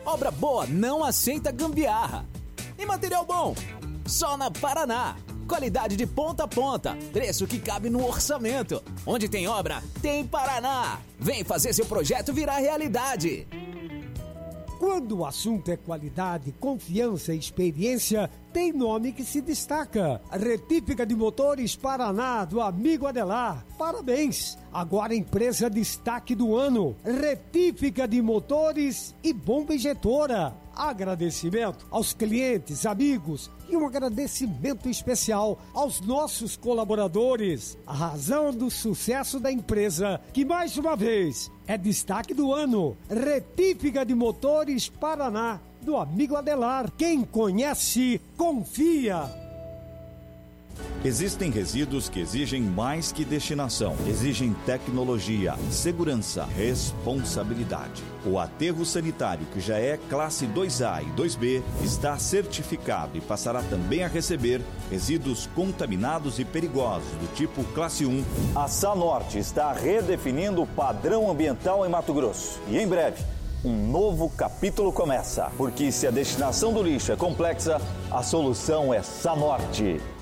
Obra boa não aceita gambiarra. E material bom? Só na Paraná. Qualidade de ponta a ponta. Preço que cabe no orçamento. Onde tem obra, tem Paraná. Vem fazer seu projeto virar realidade. Quando o assunto é qualidade, confiança e experiência, tem nome que se destaca. Retífica de Motores Paraná, do amigo Adelar. Parabéns! Agora empresa destaque do ano. Retífica de Motores e Bomba Injetora. Agradecimento aos clientes, amigos e um agradecimento especial aos nossos colaboradores. A razão do sucesso da empresa, que mais uma vez é destaque do ano. Retífica de Motores Paraná, do amigo Adelar. Quem conhece, confia. Existem resíduos que exigem mais que destinação. Exigem tecnologia, segurança, responsabilidade. O aterro sanitário, que já é classe 2A e 2B, está certificado e passará também a receber resíduos contaminados e perigosos do tipo classe 1. A Sanorte está redefinindo o padrão ambiental em Mato Grosso. E em breve, um novo capítulo começa. Porque se a destinação do lixo é complexa, a solução é Sanorte.